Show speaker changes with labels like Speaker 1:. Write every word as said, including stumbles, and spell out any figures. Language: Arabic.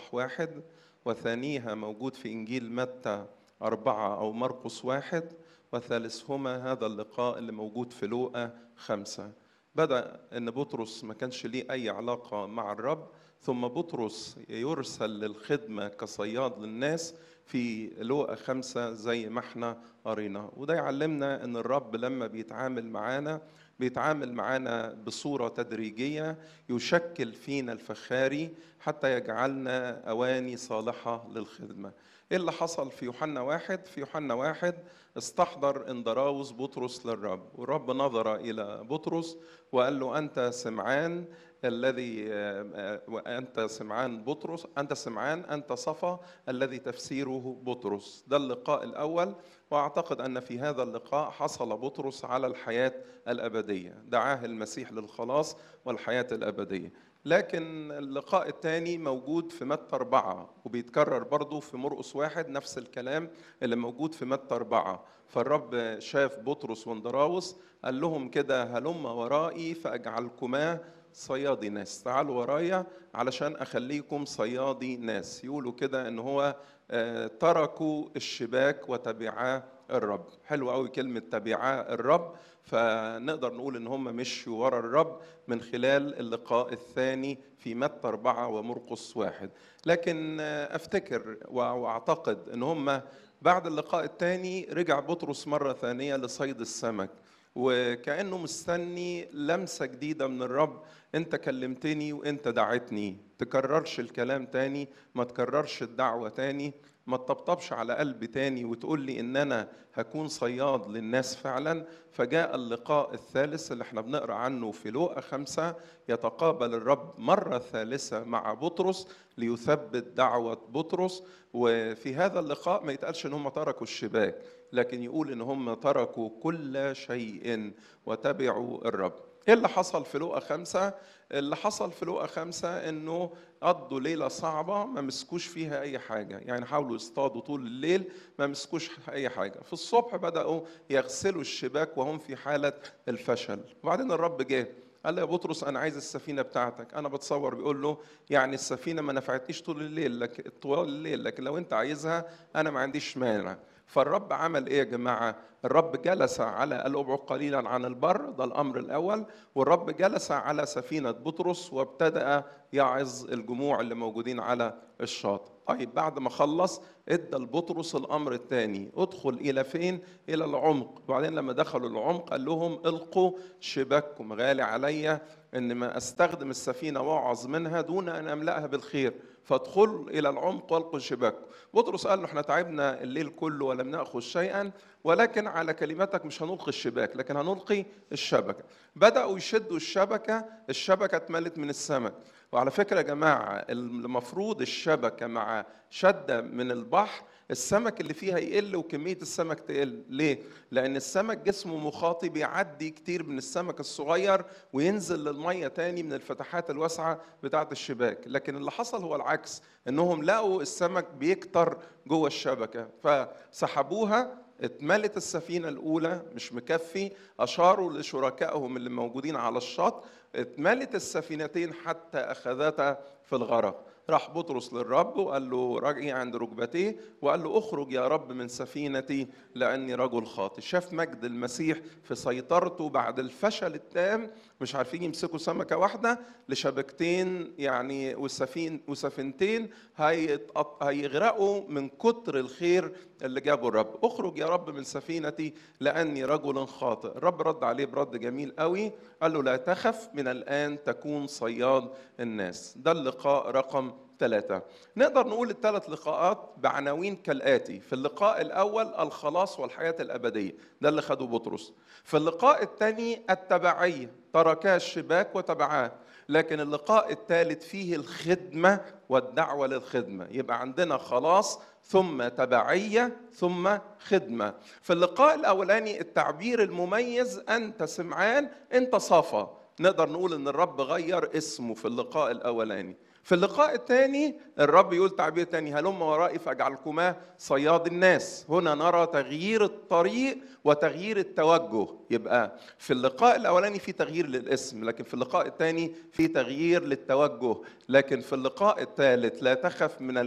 Speaker 1: أصحاح واحد، وثانيها موجود في إنجيل متى أربعة أو مرقس واحد، وثالثهما هذا اللقاء اللي موجود في لوقا خمسة. بدأ أن بطرس ما كانش ليه أي علاقة مع الرب، ثم بطرس يرسل للخدمة كصياد للناس في لوقا خمسة زي ما احنا قرينا. وده يعلمنا أن الرب لما بيتعامل معانا بيتعامل معانا بصورة تدريجية، يشكل فينا الفخاري حتى يجعلنا أواني صالحة للخدمة. إيه اللي حصل في يوحنا واحد؟ في يوحنا واحد استحضر اندراوس بطرس للرب، والرب نظر إلى بطرس وقال له: أنت سمعان الذي أنت سمعان بطرس أنت سمعان أنت صفا الذي تفسيره بطرس. ده اللقاء الأول، وأعتقد أن في هذا اللقاء حصل بطرس على الحياة الأبدية، دعاه المسيح للخلاص والحياة الأبدية. لكن اللقاء الثاني موجود في متى أربعة، وبيتكرر برضو في مرقس واحد، نفس الكلام اللي موجود في متى أربعة. فالرب شاف بطرس واندراوس قال لهم كده: هلم ورائي فأجعلكما صيادي ناس. تعالوا ورايا علشان أخليكم صيادي ناس. يقولوا كده إن هو تركوا الشباك وتبعا الرب. حلو قوي كلمة تبعا الرب، فنقدر نقول إن هم مشوا ورا الرب من خلال اللقاء الثاني في متى أربعة ومرقس واحد. لكن أفتكر وأعتقد إن هم بعد اللقاء الثاني رجع بطرس مرة ثانية لصيد السمك، وكأنه مستني لمسة جديدة من الرب: أنت كلمتني وأنت دعتني، تكررش الكلام تاني، ما تكررش الدعوة تاني، ما تطبطبش على قلبي تاني وتقول لي إن أنا هكون صياد للناس فعلا. فجاء اللقاء الثالث اللي احنا بنقرأ عنه في لوقا خمسة، يتقابل الرب مرة ثالثة مع بطرس ليثبت دعوة بطرس. وفي هذا اللقاء ما يتقالش إن هم تركوا الشباك، لكن يقول إن هم تركوا كل شيء وتبعوا الرب. إيه اللي حصل في لوقا خمسة؟ اللي حصل في لوقا خمسة إنه قضوا ليلة صعبة ما مسكوش فيها أي حاجة، يعني حاولوا يصطادوا طول الليل ما مسكوش أي حاجة. في الصبح بدأوا يغسلوا الشباك وهم في حالة الفشل. وبعدين الرب جه قال له: يا بطرس أنا عايز السفينة بتاعتك. أنا بتصور بيقول له يعني السفينة ما نفعتنيش طول الليل، لكن طوال الليل، لكن لو أنت عايزها أنا ما عنديش مانع. فالرب عمل إيه يا جماعة؟ الرب جلس على الأبعد قليلا عن البر، ده الأمر الأول، والرب جلس على سفينة بطرس وابتدأ يعظ الجموع اللي موجودين على الشاطئ. طيب بعد ما خلص ادى لبطرس الأمر الثاني: ادخل إلى فين؟ إلى العمق. وبعدين لما دخلوا العمق قال لهم: القوا شباككم. غالي عليا ان ما استخدم السفينه واوعظ منها دون ان املاها بالخير، فادخل الى العمق والقوا شباككم. بطرس قال له: احنا تعبنا الليل كله ولم ناخذ شيئا، ولكن على كلمتك مش هنلقي الشباك لكن هنلقي الشبكه. بداوا يشدوا الشبكه، الشبكه اتملت من السمك. وعلى فكره يا جماعه، المفروض الشبكه مع شده من البحر السمك اللي فيها يقل وكمية السمك تقل. ليه؟ لأن السمك جسمه مخاطي، بيعدي كتير من السمك الصغير وينزل للمية تاني من الفتحات الواسعة بتاعة الشباك. لكن اللي حصل هو العكس، إنهم لقوا السمك بيكتر جوه الشبكة فسحبوها، اتملت السفينة الأولى مش مكفي، أشاروا لشركائهم اللي موجودين على الشط، اتملت السفينتين حتى أخذتا في الغرق. راح بطرس للرب وقال له، رجعي عند ركبتيه وقال له: اخرج يا رب من سفينتي لأني رجل خاطئ. شاف مجد المسيح في سيطرته بعد الفشل التام، مش عارفين يمسكوا سمكة واحدة لشبكتين يعني وسفين وسفينتين هيغرقوا من كتر الخير اللي جابه الرب. اخرج يا رب من سفينتي لأني رجل خاطئ. الرب رد عليه برد جميل قوي، قال له: لا تخف، من الآن تكون صياد الناس. ده اللقاء رقم ثلاثة. نقدر نقول الثلاث لقاءات بعناوين كالآتي: في اللقاء الأول الخلاص والحياة الأبدية، ده اللي خده بطرس. في اللقاء الثاني التبعية، تركا الشباك وتبعاه. لكن اللقاء الثالث فيه الخدمة والدعوة للخدمة. يبقى عندنا خلاص ثم تبعية ثم خدمة. في اللقاء الأولاني التعبير المميز: أنت سمعان أنت صفا. نقدر نقول إن الرب غير اسمه في اللقاء الأولاني. في اللقاء الثاني الرب يقول تعبير تاني: هلم ورائي فاجعلكما صياد الناس. هنا نرى تغيير الطريق وتغيير التوجه. يبقى في اللقاء الاولاني في تغيير للاسم، لكن في اللقاء الثاني في تغيير للتوجه. لكن في اللقاء الثالث لا تخف من